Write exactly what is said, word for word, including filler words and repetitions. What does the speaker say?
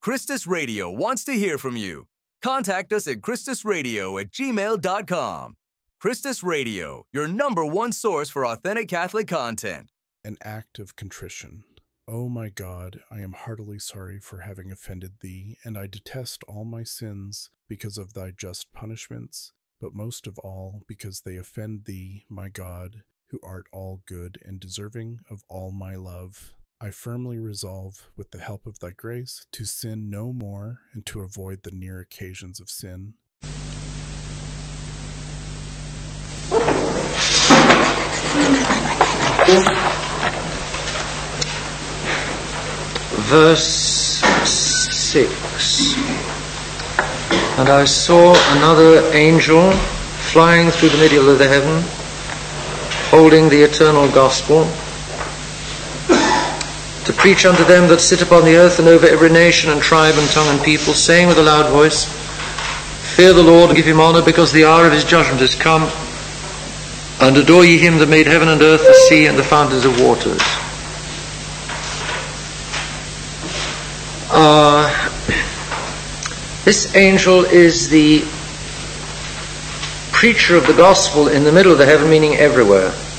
Christus Radio wants to hear from you. Contact us at christusradio at gmail dot com. Christus Radio, your number one source for authentic Catholic content. An act of contrition. O my God, I am heartily sorry for having offended thee, and I detest all my sins because of thy just punishments, but most of all because they offend thee, my God, who art all good and deserving of all my love. I firmly resolve, with the help of thy grace, to sin no more and to avoid the near occasions of sin. Verse six. And I saw another angel flying through the middle of the heaven, holding the eternal gospel, to preach unto them that sit upon the earth and over every nation and tribe and tongue and people, saying with a loud voice, Fear the Lord, give him honour, because the hour of his judgment is come, and adore ye him that made heaven and earth, the sea, and the fountains of waters. Uh, this angel is the preacher of the gospel in the middle of the heaven, meaning everywhere.